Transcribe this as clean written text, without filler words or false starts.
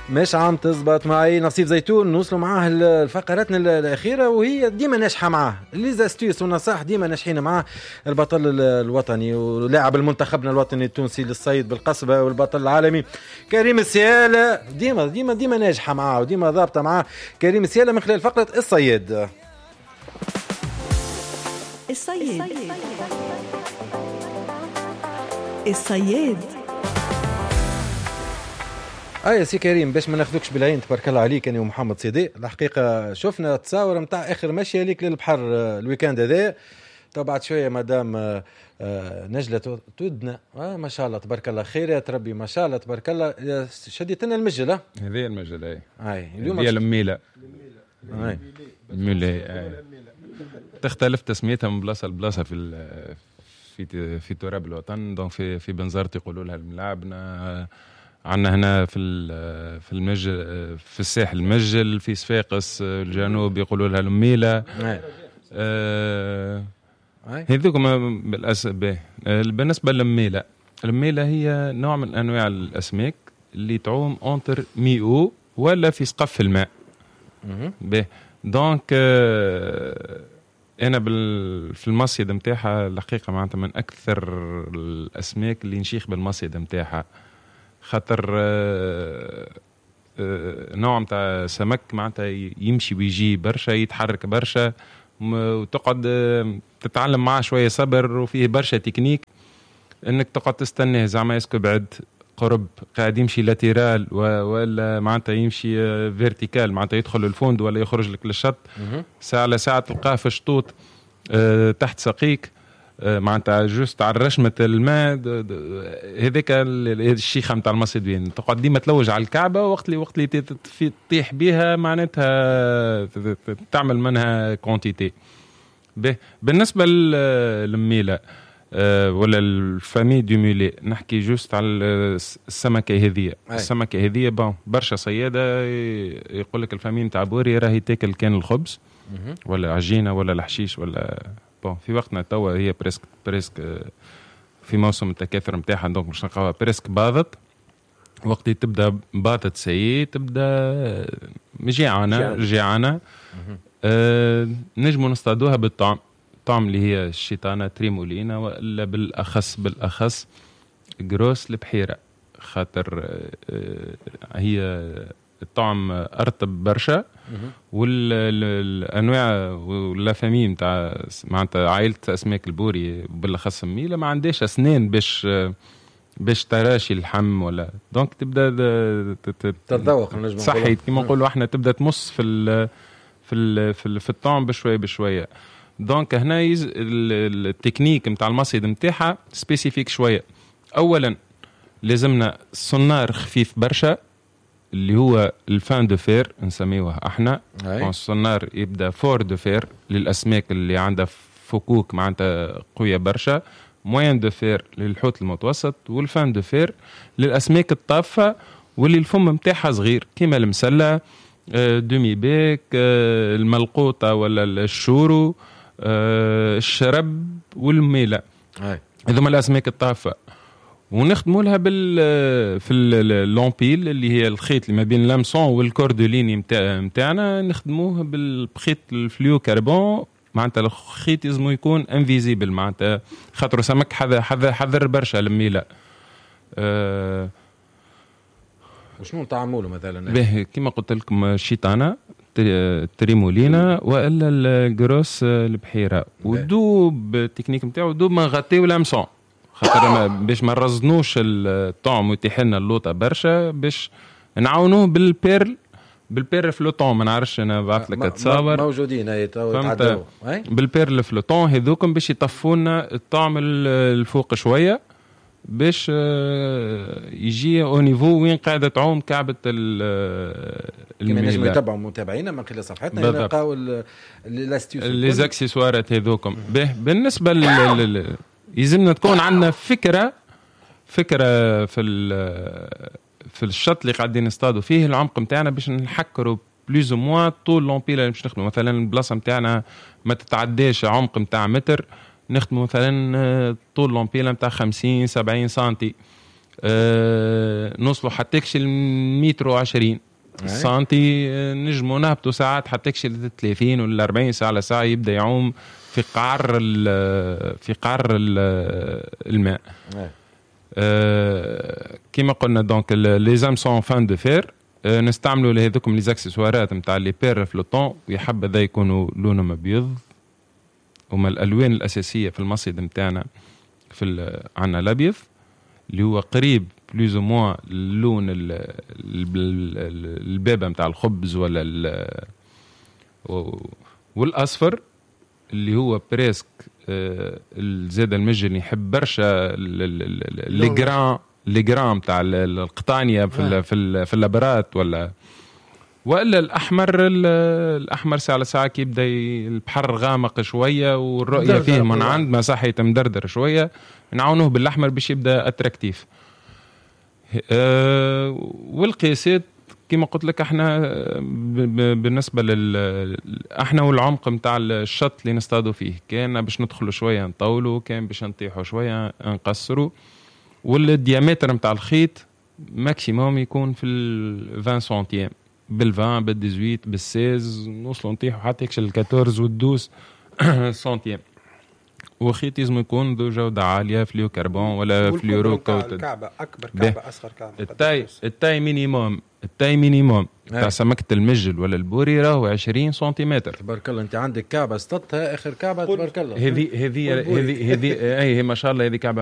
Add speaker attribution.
Speaker 1: مش عم تزبط معي. نصيف زيتون نوصلوا معاه الفقراتنا الأخيرة وهي ديما ناجحة معاه، لي زاستيوس ونصائح ديما ناجحين معاه. البطل الوطني ولاعب المنتخبنا الوطني التونسي للصيد بالقصبة والبطل العالمي كريم السيالة ديما ديما ديما ناجحة معاه وديما ضابطة معاه. كريم السيالة من خلال فقرة الصيد.
Speaker 2: الصياد
Speaker 1: يا سي كريم، باش ما ناخذوكش بالعين تبارك الله عليك انا ومحمد صيدي. الحقيقه شفنا تصاور نتاع اخر مشيه ليك للبحر الويكاند هذا. تو بعد شويه مدام نجله تودنا ما شاء الله تبارك الله خير يا تربي ما شاء الله تبارك الله. شديت لنا المجل
Speaker 3: هذه المجل
Speaker 1: اليوم
Speaker 3: هي الميله
Speaker 1: الميله
Speaker 3: تختلف تسميتها من بلاصه لبلاصه في تراب الوطن. دونك في بنزرت يقولوا لها الملاعبنا، عندنا هنا في المجل في الساحل المجل، في صفاقس الجنوب يقولوا لها الميله. هذوكم بالاسباب. بالنسبه للميله، الميله هي نوع من انواع الاسماك اللي تعوم انتر ميو ولا في سقف الماء. دونك انا في المصيد نتاعها الحقيقه معناتها من اكثر الاسماك اللي نشيخ بالمصيد نتاعها، خاطر نوع متاع سمك معناتها يمشي ويجي برشا، يتحرك برشا، وتقعد تتعلم معاه شويه صبر، وفيه برشا تكنيك انك تقعد تستناه زعما يسكو بعد قرب قاعد يمشي لاتيرال ولا معناتها يمشي فيرتيكال، معناتها يدخل الفوند ولا يخرج لك للشط. ساعه على ساعه تلقاه في شطوط تحت سقيك، معناتها جوست على رشمة الماء. هذاك الشيخة متاع المصيدين تقعد ديما تلوج على الكعبة، وقت اللي تطيح بها معناتها تعمل منها كونتيتي. بالنسبة للميلة ولا الفامي دو ميلي، نحكي جوست على السمكة هذية. السمكة هذية برشا صيادة يقول لك الفامي متاع بوري راهي تاكل كان الخبز ولا عجينة ولا الحشيش ولا في وقتنا توا هي بريسك في موسم التكاثر نتاعها. دونك باش نلقاوها بريسك باضت. وقت تبدا باضت سي تبدا جيعانه. نجموا نصطادوها بالطعم اللي هي الشيطانه تريمولينا، ولا بالاخص جروس البحيره، خاطر هي الطعم ارطب برشا. والانواع ولا فامي نتاع معناتها عائله اسماك البوري بالاخص الميله ما عندهاش اسنان باش تراشي اللحم ولا. دونك تبدا
Speaker 1: تتذوق نجم
Speaker 3: صحيح كما نقولوا احنا، تبدا تمص في الطعم بشويه. دونك هنا التكنيك نتاع المصيد نتاعها سبيسيفيك شويه. اولا لازمنا صنار خفيف برشا اللي هو الفان دو فير نسميوه احنا. الصنار يبدا فور دو فير للاسماك اللي عندها فكوك معناتها قويه برشا، موين دو فير للحوت المتوسط، والفان دو فير للاسماك الطافه واللي الفم نتاعها صغير كيما المسله، دومي بيك، الملقوطه ولا الشورو، الشرب والميله. هذوما الاسماك الطافه. ونخدموا لها في اللومبيل اللي هي الخيط اللي ما بين لامسون والكوردوليني متاعنا، نخدموه بالخيط الفليو كربون. معناتها الخيط لازم يكون انفيزيبل، معناتها خاطر سمك حذر برشا الميله.
Speaker 1: وشنو تعملوا مثلا؟
Speaker 3: كما قلت لكم الشيطانه تريمولينا والا الجروس البحيره، ودوب التكنيك نتاعو دوب ما نغطيو لامسون، خاطر باش ما نرزنوش الطعم ويتيح لنا اللوطه برشا، باش نعاونوه بالبير فلوتون. ما نعرفش انا بعث لك تصاور
Speaker 1: موجودين يتعدوا
Speaker 3: بالبير فلوتون هذوكم باش يطفونا الطعم الفوق شويه، باش يجي او نيفو وين قاعده تعوم كعبه
Speaker 1: كما نجم يتابعوا متابعينا من خلال صفحتنا يلقاو
Speaker 3: لي زاكسيسوارات هذوكم. بالنسبه يلزمنا تكون عندنا فكره في الشط اللي قاعدين نصطادوا فيه، العمق نتاعنا باش نحكروا بلوز او موان طول لومبيل اللي باش نخدموا. مثلا البلاصه نتاعنا ما تتعداش عمق نتاع متر، نخدموا مثلا طول لومبيل نتاع 50-70 سنتي. نوصلوا حتىكش 120 سنتي، نجموا نهبطوا ساعات حتىكش 30 ولا 40 ساعة لساعة يبدأ يعوم في قعر الماء. كما قلنا دونك لي زام سون فان دو فير، نستعملوا لهذوكم لي زاكسسوارات نتاع لي بير فلوتون، ويحب هذا يكونوا لونهم ابيض، هما الالوان الاساسيه في المصيد نتاعنا. عندنا الابيض اللي هو قريب بلوز موا اللون البابه نتاع الخبز ولا والاصفر اللي هو بريسك الزاد المجن يحب برشا لي جرام تاع القطانيه في اللابرات ولا الاحمر ساعه لساعه يبدا البحر غامق شويه والرؤيه فيه من عند ما صح يتمدردر شويه، نعاونوه بالاحمر باش يبدا اتراكتيف. والقياسات كما قلت لك احنا بالنسبه احنا والعمق نتاع الشط اللي نصطادوا فيه، كان باش ندخلوا شويه نطولوا، كان باش نطيحوا شويه نقصروا، والديامتر نتاع الخيط ماكسيموم يكون في 20 سنتيم، بال20 بال18 بال16 نوصلوا نطيحوا حتى يكشل 14 والدوس سنتيم. وخيط لازم يكون ذو جودة عالية، فليو كربون ولا فليورو كوتد.
Speaker 2: الكعبة أكبر كعبة أصغر كعبة.
Speaker 3: التاي مينيموم تاع سمكة المجل ولا البوري راهو 20 سنتيمتر.
Speaker 1: تبارك الله، أنت عندك كعبة اصطدتها آخر كعبة تبارك الله.
Speaker 3: هذه ما شاء الله، هذه كعبة